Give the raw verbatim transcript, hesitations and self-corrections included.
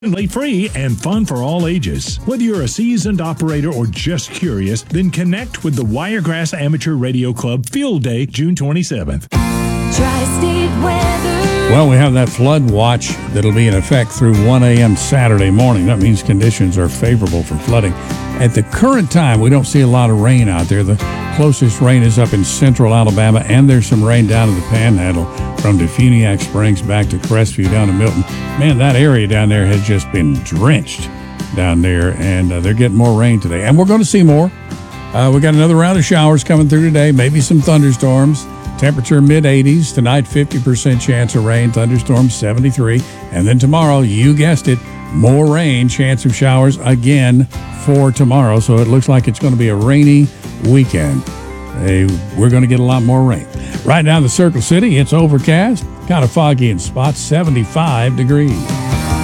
Free and fun for all ages. Whether you're a seasoned operator or just curious, then connect with the Wiregrass Amateur Radio Club Field Day, June twenty-seventh. Tri-State weather. Well, we have that flood watch that'll be in effect through one a.m. Saturday morning. That means conditions are favorable for flooding. At the current time, we don't see a lot of rain out there. The closest rain is up in central Alabama, and there's some rain down in the Panhandle from Defuniak Springs back to Crestview down to Milton. Man, that area down there has just been drenched down there, and uh, they're getting more rain today. And we're going to see more. Uh, we got another round of showers coming through today, maybe some thunderstorms. Temperature mid eighties. Tonight, fifty percent chance of rain, thunderstorms seventy-three. And then tomorrow, you guessed it, more rain, chance of showers again for tomorrow. So it looks like it's going to be a rainy weekend. Hey, we're going to get a lot more rain. Right now in the Circle City, it's overcast, kind of foggy in spots, seventy-five degrees.